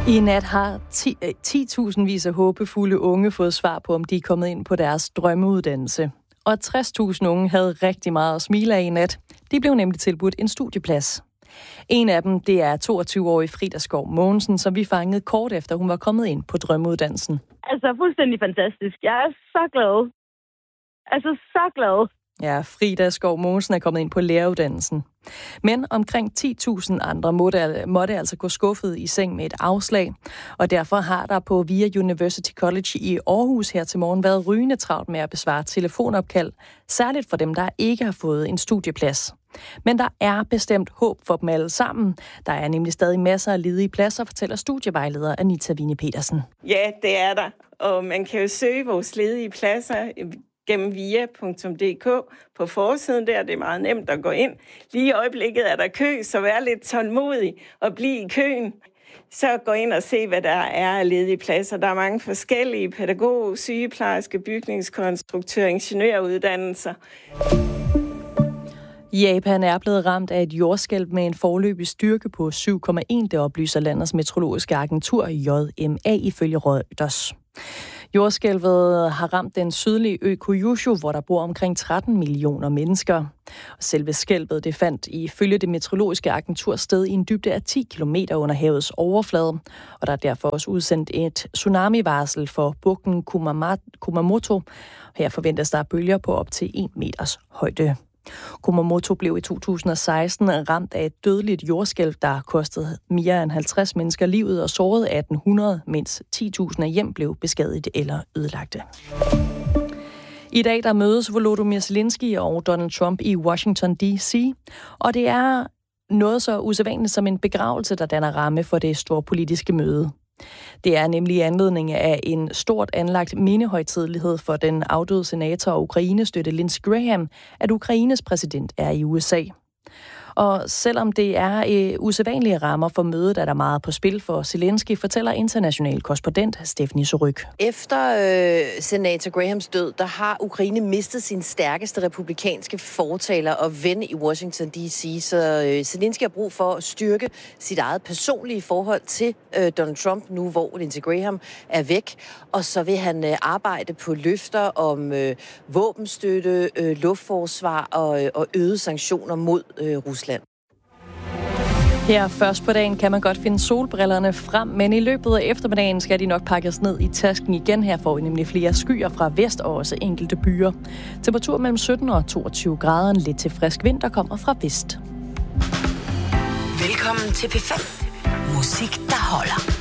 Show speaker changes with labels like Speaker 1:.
Speaker 1: I nat har 10.000 vis af håbefulde unge fået svar på, om de er kommet ind på deres drømmeuddannelse. Og 60.000 unge havde rigtig meget at smile af i nat. De blev nemlig tilbudt en studieplads. En af dem, det er 22-årige Frida Skov Mogensen, som vi fangede kort efter, hun var kommet ind på drømmeuddannelsen.
Speaker 2: Altså, fuldstændig fantastisk. Jeg er så glad. Altså, så glad.
Speaker 1: Ja, Frida Skov Mogensen er kommet ind på læreruddannelsen. Men omkring 10.000 andre måtte altså gå skuffet i seng med et afslag. Og derfor har der på VIA University College i Aarhus her til morgen været rygende travlt med at besvare telefonopkald, særligt for dem, der ikke har fået en studieplads. Men der er bestemt håb for dem alle sammen. Der er nemlig stadig masser af ledige pladser, fortæller studievejleder Anita Wine Petersen.
Speaker 3: Ja, det er der. Og man kan jo søge vores ledige pladser gennem via.dk på forsiden der. Det er meget nemt at gå ind. Lige i øjeblikket er der kø, så vær lidt tålmodig og bliv i køen. Så gå ind og se, hvad der er af ledige pladser. Der er mange forskellige pædagog, sygeplejerske, bygningskonstruktør, ingeniøruddannelser.
Speaker 1: Japan er blevet ramt af et jordskælv med en foreløbig styrke på 7,1, det oplyser landets meteorologiske agentur JMA ifølge Reuters. Jordskælvet har ramt den sydlige ø Kyushu, hvor der bor omkring 13 millioner mennesker. Selve skælvet det fandt ifølge det meteorologiske agentur sted i en dybde af 10 kilometer under havets overflade, og der er derfor også udsendt et tsunami-varsel for bugten Kumamoto. Her forventes der bølger på op til 1 meters højde. Kumamoto blev i 2016 ramt af et dødeligt jordskælv, der kostede mere end 50 mennesker livet og sårede 1800, mens 10.000 af hjem blev beskadiget eller ødelagte. I dag der mødes Volodymyr Zelensky og Donald Trump i Washington D.C., og det er noget så usædvanligt som en begravelse, der danner ramme for det store politiske møde. Det er nemlig anledning af en stort anlagt mindehøjtidelighed for den afdøde senator og Ukraine-støtte Lindsey Graham, at Ukraines præsident er i USA. Og selvom det er usædvanlige rammer for mødet, er der meget på spil for Zelensky, fortæller international korrespondent Stephanie Suryk.
Speaker 4: Efter senator Grahams død, der har Ukraine mistet sin stærkeste republikanske fortaler og ven i Washington D.C., så Zelensky har brug for at styrke sit eget personlige forhold til Donald Trump, nu hvor Lindsey Graham er væk. Og så vil han arbejde på løfter om våbenstøtte, luftforsvar og øgede sanktioner mod Rusland.
Speaker 1: Her først på dagen kan man godt finde solbrillerne frem, men i løbet af eftermiddagen skal de nok pakkes ned i tasken igen. Her får vi nemlig flere skyer fra vest og også enkelte byer. Temperatur mellem 17 og 22 grader, lidt til frisk vind, der kommer fra vest.
Speaker 5: Velkommen til P5. Musik, der holder.